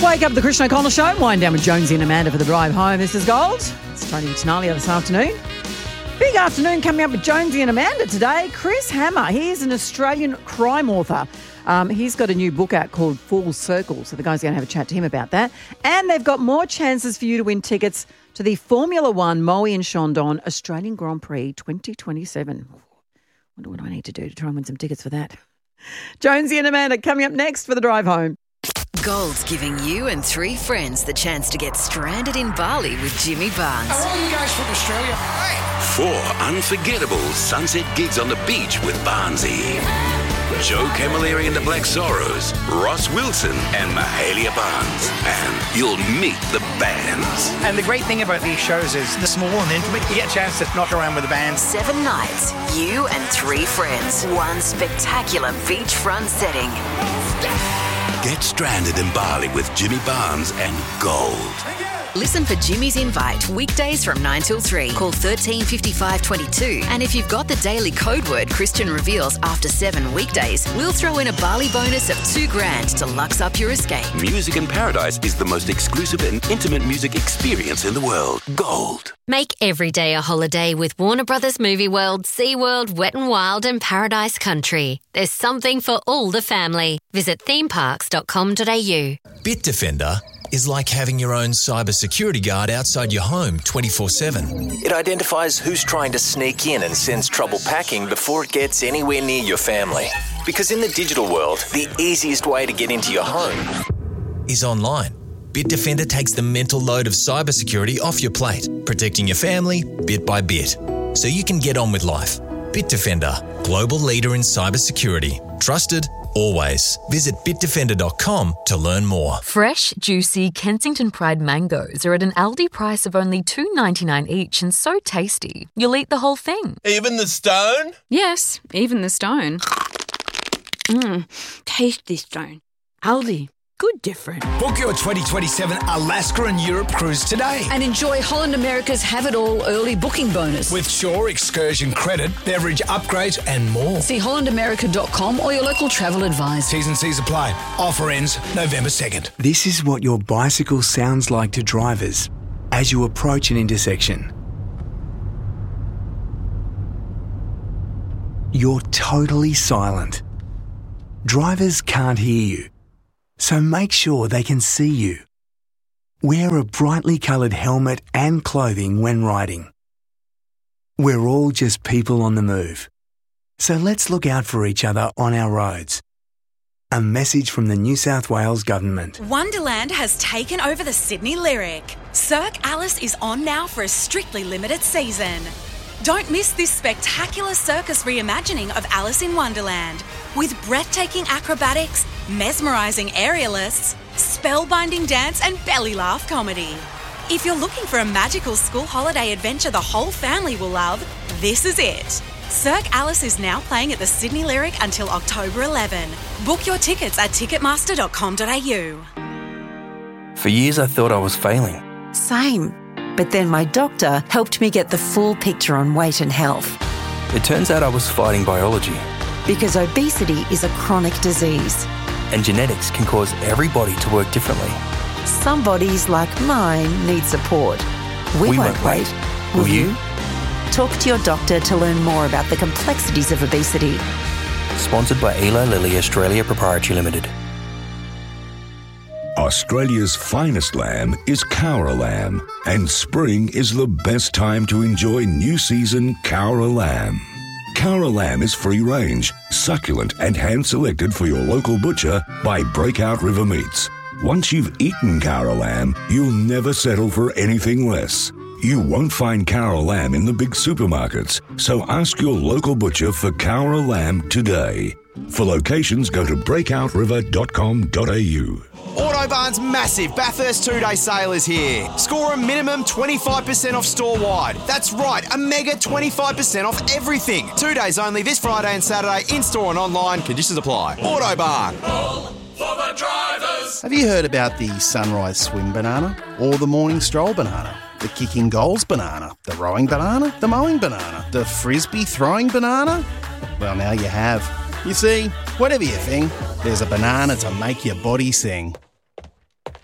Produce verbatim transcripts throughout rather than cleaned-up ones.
Wake up the Christian O'Connell Show. Wind down with Jonesy and Amanda for the drive home. This is Gold. It's Tony Vitalia this afternoon. Big afternoon coming up with Jonesy and Amanda today. Chris Hammer, he's an Australian crime author. Um, he's got a new book out called Full Circle, so the guys are going to have a chat to him about that. And they've got more chances for you to win tickets to the Formula One Moe and Chandon Australian Grand Prix twenty twenty-seven. Wonder what I need to do to try and win some tickets for that. Jonesy and Amanda coming up next for the drive home. Gold's giving you and three friends the chance to get stranded in Bali with Jimmy Barnes. Are all you guys from Australia? Hey. Four unforgettable sunset gigs on the beach with Barnesy. Joe Camilleri and the Black Sorrows, Ross Wilson and Mahalia Barnes. And you'll meet the bands. And the great thing about these shows is they're small and intimate. You get a chance to knock around with the bands. Seven nights, you and three friends. One spectacular beachfront setting. Get stranded in Bali with Jimmy Barnes and Gold. Listen for Jimmy's Invite, weekdays from nine till three. Call thirteen fifty-five twenty-two. And if you've got the daily code word Christian reveals after seven weekdays, we'll throw in a Bali bonus of two grand to lux up your escape. Music in Paradise is the most exclusive and intimate music experience in the world. Gold. Make every day a holiday with Warner Brothers Movie World, SeaWorld, Wet n Wild and Paradise Country. There's something for all the family. Visit theme parks dot com dot a u. Bitdefender is like having your own cybersecurity guard outside your home twenty-four seven. It identifies who's trying to sneak in and sends trouble packing before it gets anywhere near your family. Because in the digital world, the easiest way to get into your home is online. Bitdefender takes the mental load of cybersecurity off your plate, protecting your family bit by bit, so you can get on with life. Bitdefender, global leader in cybersecurity. Trusted, always. Visit bitdefender dot com to learn more. Fresh, juicy Kensington Pride mangoes are at an Aldi price of only two dollars ninety-nine each and so tasty, you'll eat the whole thing. Even the stone? Yes, even the stone. Mmm, tasty stone. Aldi. Good different. Book your twenty twenty-seven Alaska and Europe cruise today. And enjoy Holland America's Have It All early booking bonus. With Shore Excursion credit, beverage upgrades and more. See holland america dot com or your local travel advisor. T's and C's apply. Offer ends November second. This is what your bicycle sounds like to drivers as you approach an intersection. You're totally silent. Drivers can't hear you. So make sure they can see you. Wear a brightly coloured helmet and clothing when riding. We're all just people on the move. So let's look out for each other on our roads. A message from the New South Wales Government. Wonderland has taken over the Sydney Lyric. Cirque Alice is on now for a strictly limited season. Don't miss this spectacular circus reimagining of Alice in Wonderland with breathtaking acrobatics, mesmerising aerialists, spellbinding dance and belly laugh comedy. If you're looking for a magical school holiday adventure the whole family will love, this is it. Cirque Alice is now playing at the Sydney Lyric until October eleventh. Book your tickets at ticketmaster dot com dot a u. For years I thought I was failing. Same. But then my doctor helped me get the full picture on weight and health. It turns out I was fighting biology. Because obesity is a chronic disease. And genetics can cause every body to work differently. Some bodies, like mine, need support. We, we won't, won't wait. wait. Will, Will you? you? Talk to your doctor to learn more about the complexities of obesity. Sponsored by Eli Lilly Australia Proprietary Limited. Australia's finest lamb is Cowra lamb, and spring is the best time to enjoy new season Cowra lamb. Cowra lamb is free-range, succulent and hand-selected for your local butcher by Breakout River Meats. Once you've eaten Cowra lamb, you'll never settle for anything less. You won't find Cowra lamb in the big supermarkets, so ask your local butcher for Cowra lamb today. For locations, go to breakout river dot com dot a u. Autobarn's massive Bathurst two-day sale is here. Score a minimum twenty-five percent off store-wide. That's right, a mega twenty-five percent off everything. Two days only this Friday and Saturday, in-store and online. Conditions apply. Autobarn. All for the drivers. Have you heard about the sunrise swim banana? Or the morning stroll banana? The kicking goals banana? The rowing banana? The mowing banana? The frisbee throwing banana? Well, now you have. You see, whatever you think, there's a banana to make your body sing.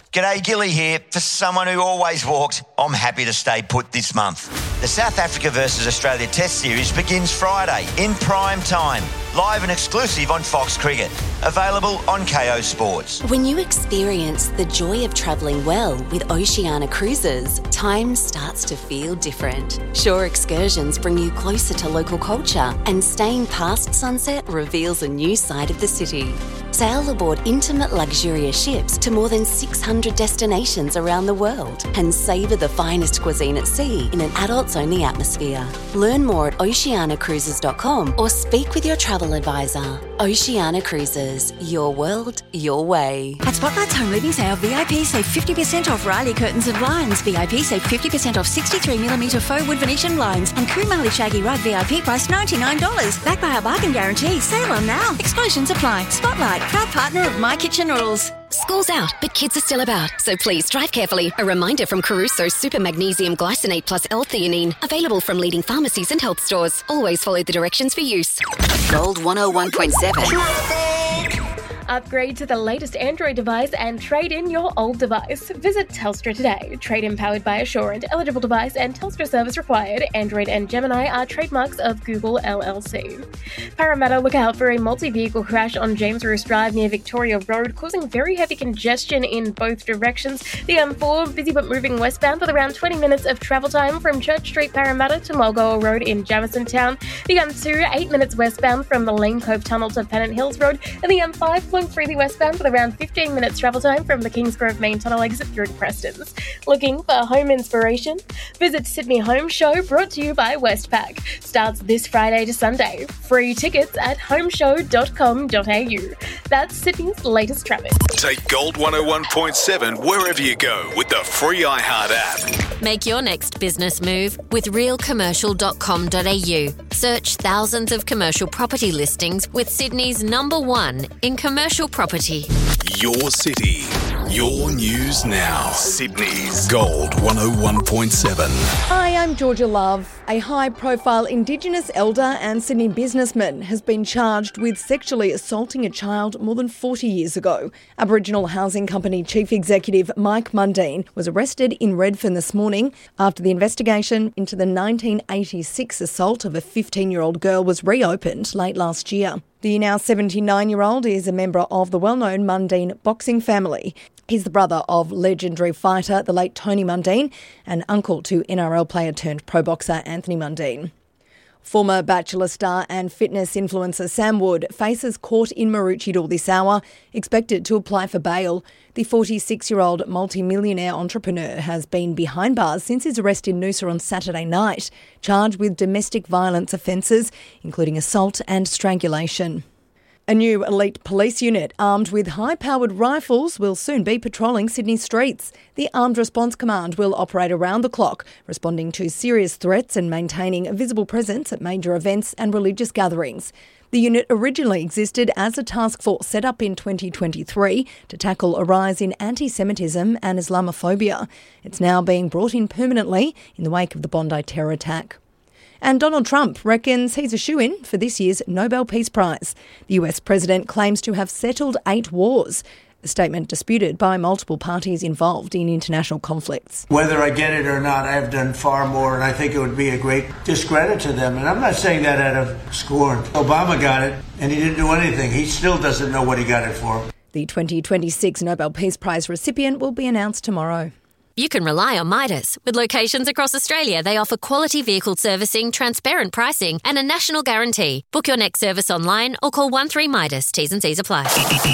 G'day, Gilly here. For someone who always walked, I'm happy to stay put this month. The South Africa versus Australia Test Series begins Friday in prime time. Live and exclusive on Fox Cricket. Available on K O Sports. When you experience the joy of travelling well with Oceania Cruises, time starts to feel different. Shore excursions bring you closer to local culture, and staying past sunset reveals a new side of the city. Sail aboard intimate, luxurious ships to more than six hundred destinations around the world and savour the finest cuisine at sea in an adults-only atmosphere. Learn more at oceania cruises dot com or speak with your travel advisor. Oceania Cruises, your world, your way. At Spotlight's Home Living Sale, V I P save fifty percent off Riley curtains and blinds. V I P save fifty percent off sixty-three millimetre faux wood Venetian blinds. And Kumali Shaggy Rug V I P price ninety-nine dollars. Backed by our bargain guarantee. Sale on now. Exclusions apply. Spotlight, proud partner of My Kitchen Rules. School's out, but kids are still about, so please drive carefully. A reminder from Caruso Super Magnesium Glycinate Plus L-theanine, available from leading pharmacies and health stores. Always follow the directions for use. Gold one oh one point seven. Upgrade to the latest Android device and trade in your old device. Visit Telstra today. Trade-in powered by Assurant. Eligible device and Telstra service required. Android and Gemini are trademarks of Google L L C. Parramatta, look out for a multi-vehicle crash on James Roos Drive near Victoria Road, causing very heavy congestion in both directions. The M four, busy but moving westbound with around twenty minutes of travel time from Church Street, Parramatta to Mulgoa Road in Jamison Town. The M two, eight minutes westbound from the Lane Cove Tunnel to Pennant Hills Road. And the M five, freely westbound with around fifteen minutes travel time from the Kingsgrove Main Tunnel exit through to Preston's. Looking for home inspiration? Visit Sydney Home Show, brought to you by Westpac. Starts this Friday to Sunday. Free tickets at homeshow dot com dot a u. That's Sydney's latest traffic. Take Gold one oh one point seven wherever you go with the free iHeart app. Make your next business move with real commercial dot com dot a u. Search thousands of commercial property listings with Sydney's number one in commercial property. Your city, your news now. Sydney's Gold one oh one point seven. Hi, I'm Georgia Love. A high-profile Indigenous elder and Sydney businessman has been charged with sexually assaulting a child more than forty years ago. Aboriginal Housing Company Chief Executive Mike Mundine was arrested in Redfern this morning after the investigation into the nineteen eighty-six assault of a fifteen-year-old girl was reopened late last year. The now seventy-nine-year-old is a member of the well-known Mundine boxing family. He's the brother of legendary fighter, the late Tony Mundine, and uncle to N R L player turned pro boxer Anthony Mundine. Former Bachelor star and fitness influencer Sam Wood faces court in Maroochydore this hour, expected to apply for bail. The forty-six-year-old multi-millionaire entrepreneur has been behind bars since his arrest in Noosa on Saturday night, charged with domestic violence offences, including assault and strangulation. A new elite police unit armed with high-powered rifles will soon be patrolling Sydney streets. The Armed Response Command will operate around the clock, responding to serious threats and maintaining a visible presence at major events and religious gatherings. The unit originally existed as a task force set up in twenty twenty-three to tackle a rise in anti-Semitism and Islamophobia. It's now being brought in permanently in the wake of the Bondi terror attack. And Donald Trump reckons he's a shoo-in for this year's Nobel Peace Prize. The U S president claims to have settled eight wars, a statement disputed by multiple parties involved in international conflicts. Whether I get it or not, I have done far more, and I think it would be a great discredit to them. And I'm not saying that out of scorn. Obama got it, and he didn't do anything. He still doesn't know what he got it for. The twenty twenty-six Nobel Peace Prize recipient will be announced tomorrow. You can rely on Midas. With locations across Australia, they offer quality vehicle servicing, transparent pricing and a national guarantee. Book your next service online or call one three Midas. T's and C's apply.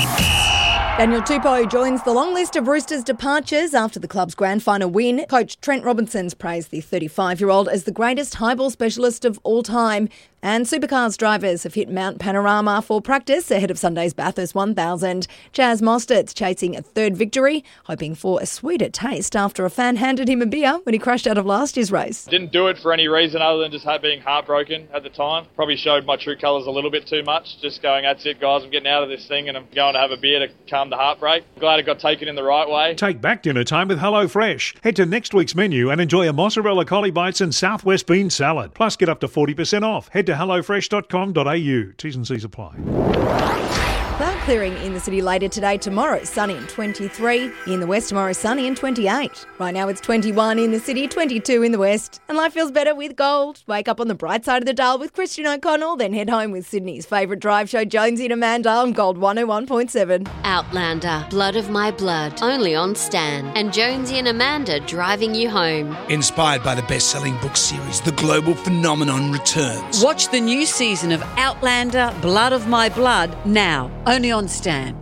Daniel Tupou joins the long list of Roosters departures after the club's grand final win. Coach Trent Robinson's praised the thirty-five-year-old as the greatest highball specialist of all time. And Supercars drivers have hit Mount Panorama for practice ahead of Sunday's Bathurst one thousand. Chaz Mostert's chasing a third victory, hoping for a sweeter taste after a fan handed him a beer when he crashed out of last year's race. Didn't do it for any reason other than just being heartbroken at the time. Probably showed my true colours a little bit too much. Just going, that's it guys, I'm getting out of this thing and I'm going to have a beer to calm the heartbreak. Glad it got taken in the right way. Take back dinner time with HelloFresh. Head to next week's menu and enjoy a mozzarella collie bites and southwest bean salad. Plus get up to forty percent off. Head to hello fresh dot com dot a u. T's and C's apply. That clearing in the city later today. Tomorrow, sunny and twenty-three. In the west, tomorrow, sunny and twenty-eight. Right now, it's twenty-one in the city, twenty-two in the west. And life feels better with gold. Wake up on the bright side of the dial with Christian O'Connell, then head home with Sydney's favourite drive show, Jonesy and Amanda, on Gold one oh one point seven. Outlander, Blood of My Blood, only on Stan. And Jonesy and Amanda driving you home. Inspired by the best-selling book series, The Global Phenomenon returns. Watch the new season of Outlander, Blood of My Blood, now, only on Stan.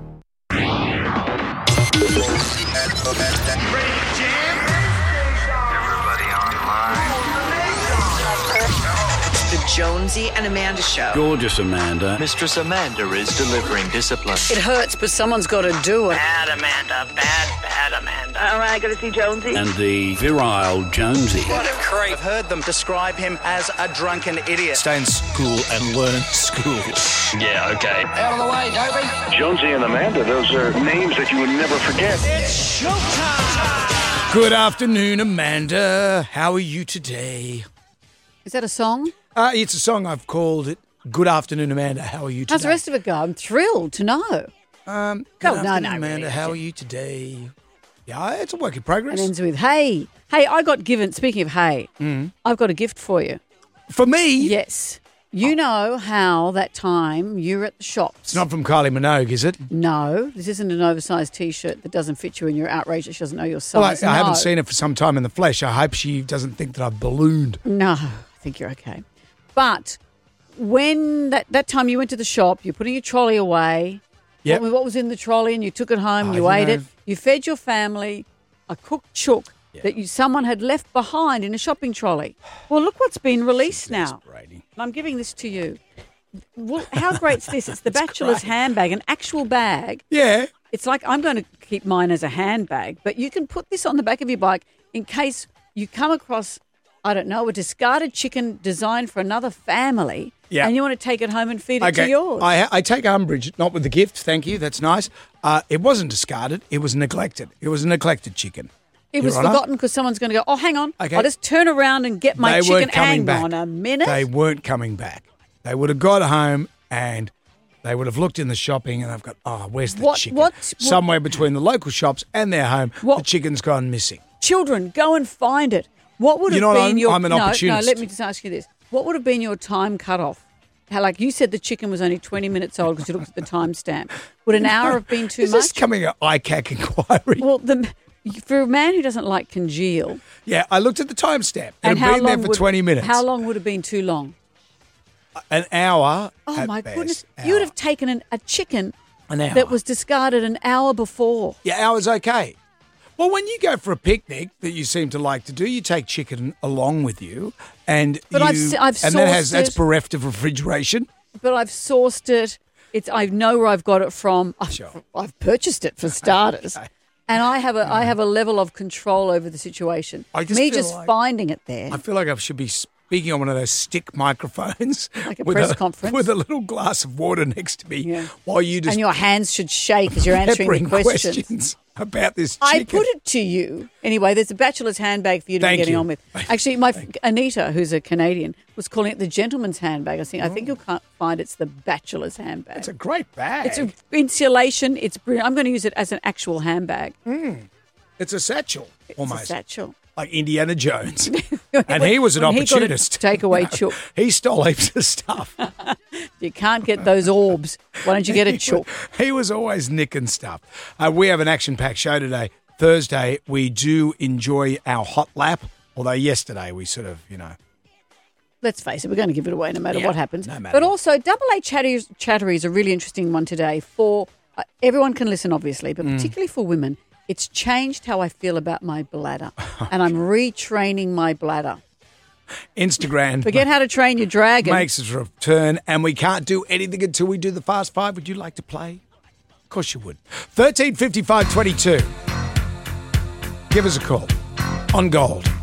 The Jonesy and Amanda Show. Gorgeous Amanda. Mistress Amanda is delivering discipline. It hurts, but someone's got to do it. Bad Amanda, bad, bad Amanda. All right, going to see Jonesy. And the virile Jonesy. What a creep. I've heard them describe him as a drunken idiot. Stay in school and learn school. Yeah, okay. Out of the way, Toby. Jonesy and Amanda, those are names that you would never forget. It's showtime. Good afternoon, Amanda. How are you today? Is that a song? Uh, it's a song I've called it. Good afternoon, Amanda. How are you today? How's the rest of it go? I'm thrilled to know. Um, good no, afternoon, no, no, Amanda. really, How are you today? Yeah, it's a work in progress. It ends with, hey. Hey, I got given, speaking of hey, Mm. I've got a gift for you. For me? Yes. You know how that time you were at the shops. It's not from Kylie Minogue, is it? No, this isn't an oversized T-shirt that doesn't fit you and you're outraged that she doesn't know your size. Well, I, I No. haven't seen it for some time in the flesh. I hope she doesn't think that I've ballooned. No, I think you're okay. But when that, that time you went to the shop, you're putting your trolley away. Yep. What, what was in the trolley and you took it home, I you don't ate know. it, you fed your family a cooked chook that you, someone had left behind in a shopping trolley. Well, look what's been released now. And I'm giving this to you. Well, how great's this? It's the Bachelor's great. handbag, an actual bag. Yeah. It's like I'm going to keep mine as a handbag, but you can put this on the back of your bike in case you come across, I don't know, a discarded chicken designed for another family, Yeah. and you want to take it home and feed it to yours. I, I take umbrage, not with the gift, thank you, that's nice. Uh, it wasn't discarded, it was neglected. It was a neglected chicken. It was Your Honour. forgotten because someone's going to go, oh, hang on, Okay. I'll just turn around and get my They chicken. weren't coming Hang back. on a minute. They weren't coming back. They would have got home and they would have looked in the shopping and I've got, oh, where's the What- chicken? what- what- Somewhere between the local shops and their home, the chicken's gone missing. Children, go and find it. What would You have know what, been I'm- your... I'm an no, opportunist. No, let me just ask you this. What would have been your time cutoff? How, like you said, the chicken was only twenty minutes old because you looked at the timestamp. Would an hour have been too Is much? this coming an I C A C inquiry? Well, the, for a man who doesn't like congeal... Yeah, I looked at the timestamp. It And had how been there long for would- twenty minutes. How long would have been too long? An hour. Oh, at my best. goodness. You would have taken an, a chicken An hour. that was discarded an hour before. Yeah, hour's okay. Well, when you go for a picnic that you seem to like to do, you take chicken along with you, and But you, I've s- I've and that has sourced that's it. bereft of refrigeration. But I've sourced it. It's I know where I've got it from. I've, I've purchased it for starters. And I have a I have a level of control over the situation. I just Me feel just like- finding it there. I feel like I should be speaking on one of those stick microphones, Like a with press a, conference. with a little glass of water next to me, while you just and your hands should shake as you're answering the peppering questions. questions about this I chicken. put it to you. Anyway, there's a bachelor's handbag for you to Thank be getting you. on with. Actually, my f- Anita, who's a Canadian, was calling it the gentleman's handbag. I think I think you'll can't find it's the bachelor's handbag. It's a great bag. It's a insulation. It's brilliant. I'm going to use it as an actual handbag. Mm. It's a satchel, almost. a satchel. Like Indiana Jones. And he was an When he got a opportunist. takeaway No, chook. He stole heaps of stuff. You can't get those orbs. Why don't you get a He chook? was- He was always nicking stuff. Uh, we have an action-packed show today. Thursday, we do enjoy our hot lap, although yesterday we sort of, you know... Let's face it, we're going to give it away no matter Yeah, what happens. no matter but what. also, Double A Chattery, Chattery is a really interesting one today for uh, everyone can listen, obviously, but Mm. particularly for women. It's changed how I feel about my bladder, and I'm retraining my bladder. Instagram Forget how to train your dragon. makes its return, and we can't do anything until we do the Fast Five. Would you like to play? Of course you would. thirteen fifty-five twenty-two. Give us a call on Gold.